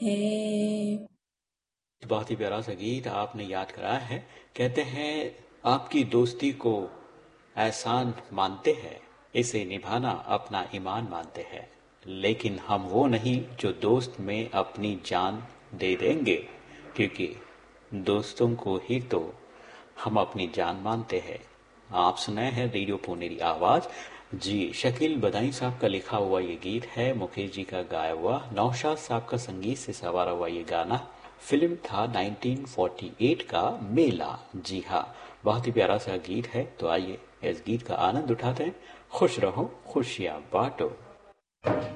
बहुत ही प्यारा सा गीत आपने याद कराया है। कहते हैं आपकी दोस्ती को एहसान मानते हैं, इसे निभाना अपना ईमान मानते हैं, लेकिन हम वो नहीं जो दोस्त में अपनी जान दे देंगे, क्योंकि दोस्तों को ही तो हम अपनी जान मानते हैं। आप सुनाए हैं रेडियो पुनेरी आवाज। जी, शकील बदाई साहब का लिखा हुआ ये गीत है, मुकेश जी का गाया हुआ, नौशाद साहब का संगीत से सवारा हुआ ये गाना। फिल्म था 1948 का मेला। जी हाँ, बहुत ही प्यारा सा गीत है। तो आइए इस गीत का आनंद उठाते हैं। खुश रहो, खुशियां बांटो।